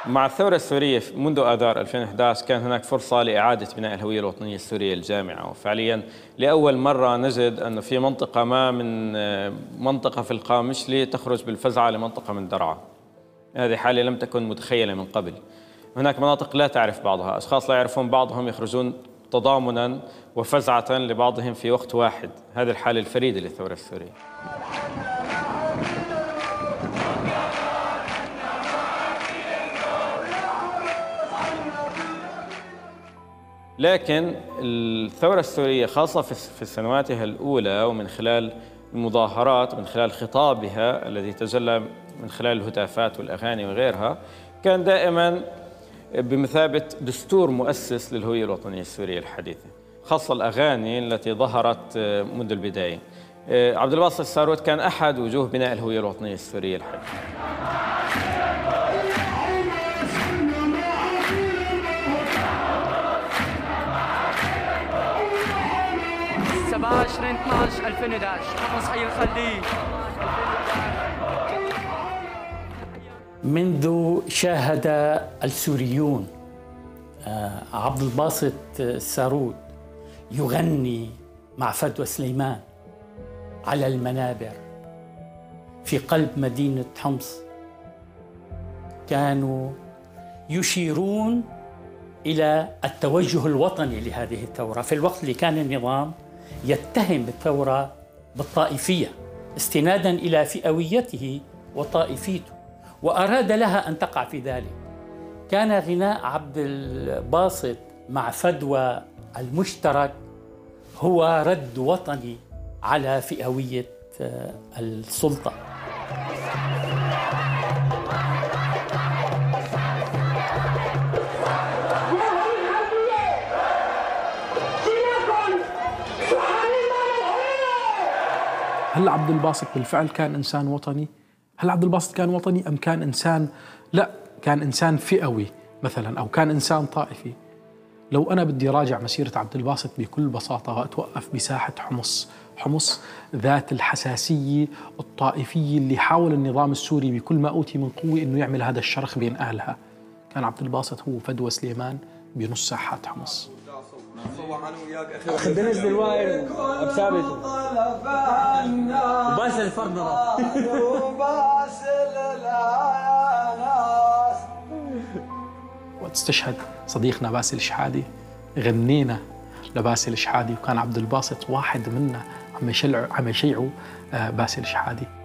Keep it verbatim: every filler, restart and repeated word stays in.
مع الثورة السورية منذ آذار ألفين وإحدى عشر كان هناك فرصة لإعادة بناء الهوية الوطنية السورية الجامعة، وفعليا لأول مرة نجد أنه في منطقة ما من منطقة في القامشلي تخرج بالفزعة لمنطقة من درعا. هذه حالة لم تكن متخيلة من قبل. هناك مناطق لا تعرف بعضها، أشخاص لا يعرفون بعضهم يخرجون تضامنا وفزعة لبعضهم في وقت واحد. هذه الحالة الفريدة للثورة السورية. لكن الثورة السورية خاصة في سنواتها الأولى ومن خلال المظاهرات ومن خلال خطابها الذي تجلى من خلال الهتافات والأغاني وغيرها، كان دائما بمثابة دستور مؤسس للهوية الوطنية السورية الحديثة، خاصة الأغاني التي ظهرت منذ البداية. عبد الباسط الساروت كان أحد وجوه بناء الهوية الوطنية السورية الحديثة. سبعة وعشرين اثناشر ألفين وإحدى عشر حمص حي الخليل. منذ شاهد السوريون عبد الباسط الساروت يغني مع فدوى سليمان على المنابر في قلب مدينة حمص، كانوا يشيرون إلى التوجه الوطني لهذه الثورة في الوقت اللي كان النظام يتهم الثورة بالطائفية استناداً إلى فئويته وطائفيته، وأراد لها أن تقع في ذلك. كان غناء عبد الباسط مع فدوى المشترك هو رد وطني على فئوية السلطة. هل عبد الباسط بالفعل كان إنسان وطني؟ هل عبد الباسط كان وطني أم كان إنسان لا كان إنسان فئوي مثلا، أو كان إنسان طائفي؟ لو أنا بدي راجع مسيرة عبد الباسط بكل بساطة وأتوقف بساحة حمص، حمص ذات الحساسية الطائفية اللي حاول النظام السوري بكل ما أوتي من قوة إنه يعمل هذا الشرخ بين أهلها. كان عبد الباسط هو فدوى سليمان بنص ساحات حمص. خدناش بالوائل بثابت وباسل الفرنرة وقت استشهد صديقنا باسل شحادي غنينا لباسل شحادي، وكان عبد الباسط واحد منا عم يشيعوا عم يشيعوا باسل شحادي.